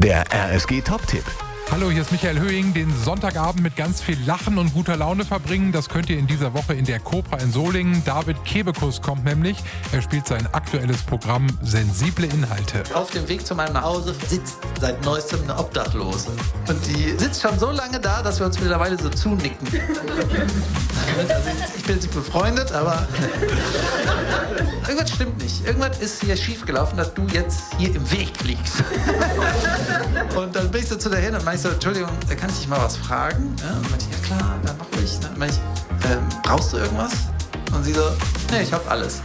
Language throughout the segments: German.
Der RSG Top-Tipp. Hallo, hier ist Michael Höhing. Den Sonntagabend mit ganz viel Lachen und guter Laune verbringen, das könnt ihr in dieser Woche in der Cobra in Solingen. David Kebekus kommt nämlich. Er spielt sein aktuelles Programm Sensible Inhalte. Auf dem Weg zu meinem Nachhause sitzt seit neuestem eine Obdachlose. Und die sitzt schon so lange da, dass wir uns mittlerweile so zunicken. Also ich bin nicht befreundet, aber irgendwas stimmt nicht. Irgendwas ist hier schiefgelaufen, dass du jetzt hier im Weg liegst. Und dann bin ich so zu der hin und meinte so, Entschuldigung, kann ich dich mal was fragen? Ja, und meinte ich, ja klar, dann mach ruhig. Dann meinte ich, brauchst du irgendwas? Und sie so, nee, ich hab alles.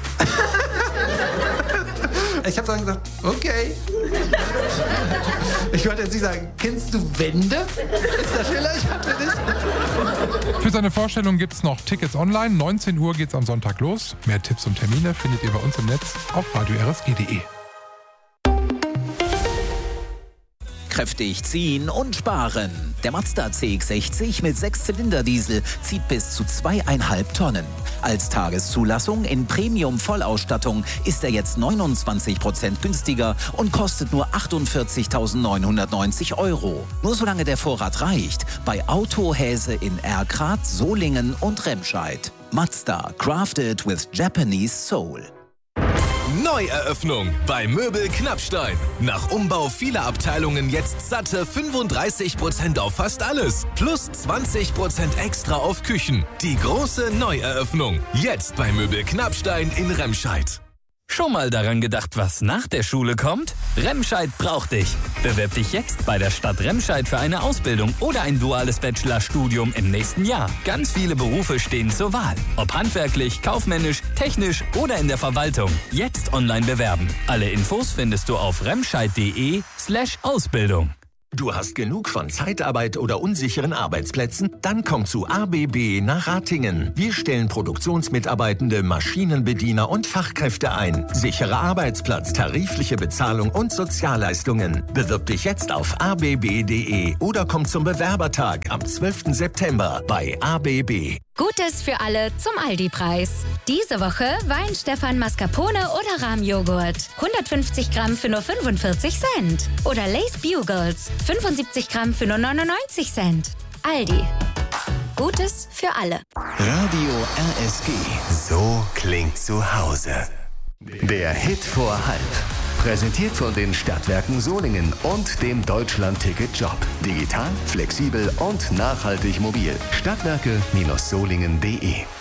Ich habe dann gesagt, okay. Ich wollte jetzt nicht sagen, kennst du Wände? Ist das vielleicht für dich? Für seine Vorstellung gibt's noch Tickets online. 19 Uhr geht's am Sonntag los. Mehr Tipps und Termine findet ihr bei uns im Netz auf radiorsg.de. Kräftig ziehen und sparen. Der Mazda CX-60 mit 6-Zylinder-Diesel zieht bis zu 2,5 Tonnen. Als Tageszulassung in Premium-Vollausstattung ist er jetzt 29% günstiger und kostet nur 48.990 €. Nur solange der Vorrat reicht. Bei Autohäse in Erkrath, Solingen und Remscheid. Mazda, crafted with Japanese soul. Neueröffnung bei Möbel Knappstein. Nach Umbau vieler Abteilungen jetzt satte 35% auf fast alles. Plus 20% extra auf Küchen. Die große Neueröffnung. Jetzt bei Möbel Knappstein in Remscheid. Schon mal daran gedacht, was nach der Schule kommt? Remscheid braucht dich. Bewirb dich jetzt bei der Stadt Remscheid für eine Ausbildung oder ein duales Bachelorstudium im nächsten Jahr. Ganz viele Berufe stehen zur Wahl. Ob handwerklich, kaufmännisch, technisch oder in der Verwaltung. Jetzt online bewerben. Alle Infos findest du auf remscheid.de/Ausbildung. Du hast genug von Zeitarbeit oder unsicheren Arbeitsplätzen? Dann komm zu ABB nach Ratingen. Wir stellen Produktionsmitarbeitende, Maschinenbediener und Fachkräfte ein. Sicherer Arbeitsplatz, tarifliche Bezahlung und Sozialleistungen. Bewirb dich jetzt auf abb.de oder komm zum Bewerbertag am 12. September bei ABB. Gutes für alle zum Aldi-Preis. Diese Woche Wein Stefan Mascarpone oder Rahmjoghurt. 150 Gramm für nur 45 Cent. Oder Lay's Bugles. 75 Gramm für nur 99 Cent. Aldi. Gutes für alle. Radio RSG. So klingt zu Hause. Der Hit vor halb. Präsentiert von den Stadtwerken Solingen und dem Deutschland-Ticket-Job. Digital, flexibel und nachhaltig mobil. Stadtwerke-solingen.de